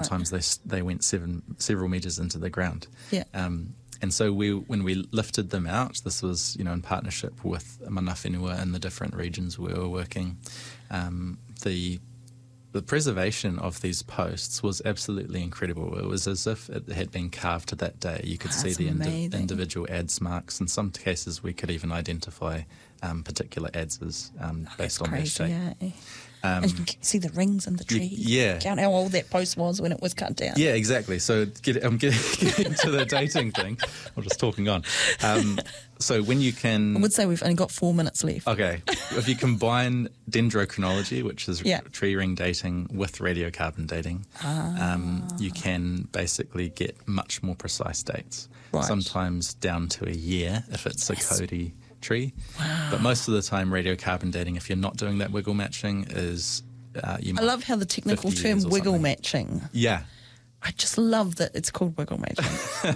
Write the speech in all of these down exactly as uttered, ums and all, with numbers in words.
sometimes they they went seven several meters into the ground. Yeah. Um, and so we when we lifted them out, this was you know in partnership with mana whenua in the different regions we were working. Um, the The preservation of these posts was absolutely incredible. It was as if it had been carved to that day. You could That's see the indi- amazing. individual adze marks. In some cases, we could even identify um, particular adzes um, based on their Crazy, shape. yeah. Um, and you can see the rings in the y- tree. yeah. Count how old that post was when it was cut down. Yeah, exactly. So get, I'm getting, getting to the dating thing. I'm just talking on. Um, so when you can... I would say we've only got four minutes left. Okay. If you combine dendrochronology, which is Yeah. tree ring dating, with radiocarbon dating, Ah. um, you can basically get much more precise dates. Right. Sometimes down to a year if it's a Yes. Cody tree. Wow. But most of the time, radiocarbon dating, if you're not doing that wiggle matching, is... Uh, you I might- love how the technical fifty term years or wiggle something. matching. Yeah. I just love that it's called wiggle matching.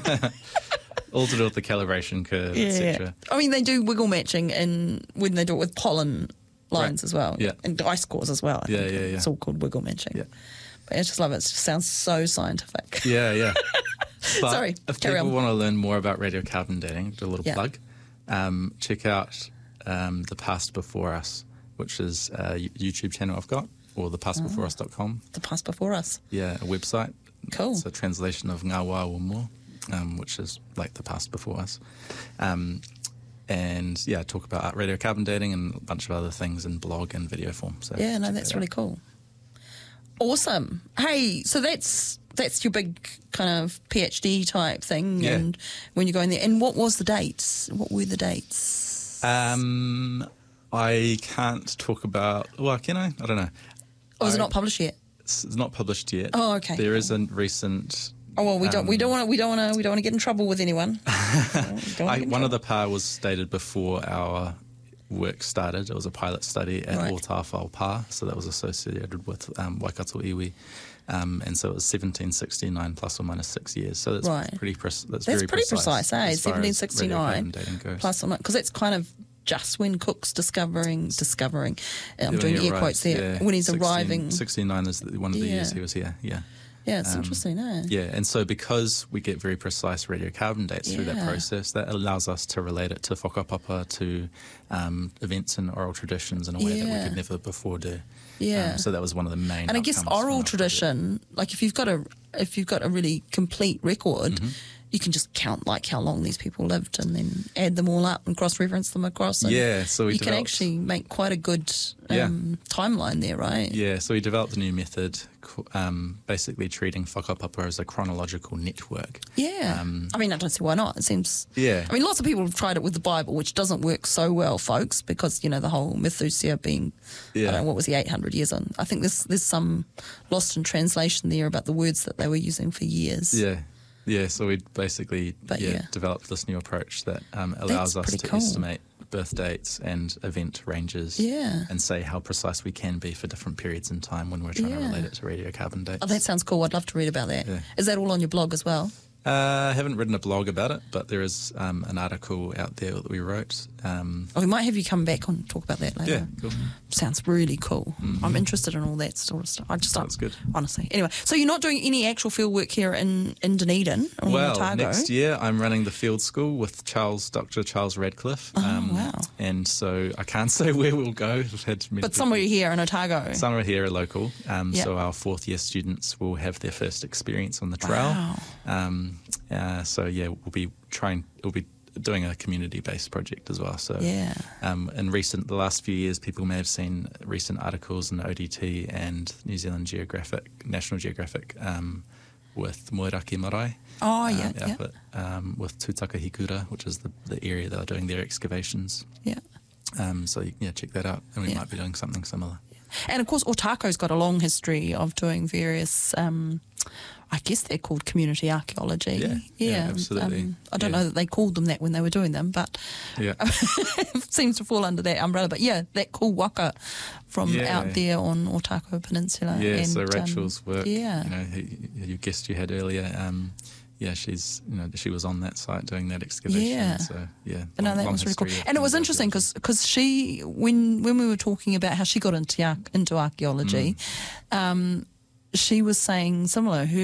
All to do with the calibration curve, et yeah. cetera. I mean, they do wiggle matching and when they do it with pollen lines Right. as well. Yeah. And ice cores as well. I Yeah, think. yeah, yeah. It's all called wiggle matching. Yeah. But I just love it. It just sounds so scientific. Yeah, yeah. But Sorry, if carry people on. want to learn more about radiocarbon dating, do a little Yeah. plug. Um, check out um, The Past Before Us, which is a YouTube channel I've got, or the past before us dot com. The past before us. Yeah, a website. Cool. It's a translation of Ngā Wā o Mua, um, which is like the past before us. Um, and yeah, talk about radiocarbon dating and a bunch of other things in blog and video form. So Yeah, no, check that's that really out. cool. Awesome. Hey, so that's that's your big kind of PhD type thing, Yeah. and when you go in there, and what was the dates? What were the dates? Um, I can't talk about. Well, can I? I don't know. or is it I- not published yet? It's it's not published yet. Oh, okay. There is a recent. Oh well, we don't we um, don't want to we don't want to we don't want to get in trouble with anyone. I, one of the P A was stated before our work started. It was a pilot study at Right. Otawhau P A, so that was associated with um, Waikato Iwi. Um, and so it was seventeen sixty-nine plus or minus six years. So that's Right. pretty pre- that's, That's very pretty precise, eh? as far Seventeen as sixty nine radiocarbon dating goes. plus or minus, because that's kind of just when Cook's discovering discovering. I'm Yeah, doing you're air right, quotes there yeah. when he's sixteen arriving. sixty-nine is the- one of the Yeah. years he was here. Yeah. Yeah, it's Um, interesting, eh? Yeah, and so because we get very precise radiocarbon dates through that Yeah. process, that allows us to relate it to whakapapa, to um, events and oral traditions in a way that Yeah. we could never before do. Yeah. Um, so that was one of the main. And I guess outcomes from oral our tradition, like if you've got a if you've got a really complete record, Mm-hmm. you can just count like how long these people lived and then add them all up and cross reference them across. And Yeah, so we you can developed- actually make quite a good um, timeline there, right? project. Yeah, so we developed a new method, co- um, basically treating whakapapa as a chronological network. Yeah. Um, I mean, I don't see why not. It seems. Yeah. I mean, lots of people have tried it with the Bible, which doesn't work so well, folks, because you know the whole Methuselah being, I Yeah. don't know, what was he, eight hundred years on? I think there's there's some lost in translation there about the words that they were using for years. Yeah. Yeah, so we basically But yeah, yeah. developed this new approach that um, allows us pretty to cool. estimate birth dates and event ranges Yeah. and say how precise we can be for different periods in time when we're trying to Yeah. relate it to radiocarbon dates. Oh, that sounds cool. I'd love to read about that. Is Yeah. that all on your blog as well? Uh, I haven't written a blog about it, but there is um, an article out there that we wrote. Um, Oh, we might have you come back and talk about that later. yeah, cool. Sounds really cool. I'm interested in all that sort of stuff. I just Sounds good. honestly. Anyway, so you're not doing any actual field work here in, in Dunedin or Well, Otago? next year I'm running the field school with Charles, Doctor Charles Radcliffe. Oh, wow. And so I can't say where we'll go. We've had many But people- somewhere here in Otago. Some are here are local, um, Yep. so our fourth year students will have their first experience on the trail. Wow. Um, uh, so yeah, we'll be trying. We'll be doing a community based project as well. So Yeah. um, in recent the last few years, people may have seen recent articles in O D T and New Zealand Geographic, National Geographic, um, with Moeraki Marae. Oh, um, yeah, yeah. outfit, um, with Tūtaka Hikura, which is the, the area that are doing their excavations. Yeah. Um, so yeah, check that out, and we Yeah. might be doing something similar. And of course, Otako's got a long history of doing various, um, I guess they're called community archaeology. Yeah, yeah, absolutely. Um, I don't Yeah. know that they called them that when they were doing them, but Yeah. it seems to fall under that umbrella. But yeah, that cool waka from Yeah. out there on Otako Peninsula. Yeah, and, so um, Rachel's work, yeah. you know, who, your guest you had earlier, um, yeah, she's, you know, she was on that site doing that excavation. Yeah. So, yeah. No, long- that long was really cool. history of And it was community interesting archaeology. because she, when when we were talking about how she got into, arch- into archaeology, Mm. um, she was saying similar. Her